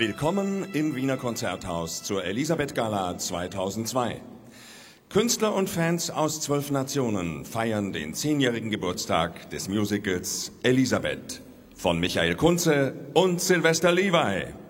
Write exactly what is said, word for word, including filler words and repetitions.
Willkommen im Wiener Konzerthaus zur Elisabeth-Gala zweitausendzwei. Künstler und Fans aus zwölf Nationen feiern den zehnjährigen Geburtstag des Musicals Elisabeth von Michael Kunze und Sylvester Levi.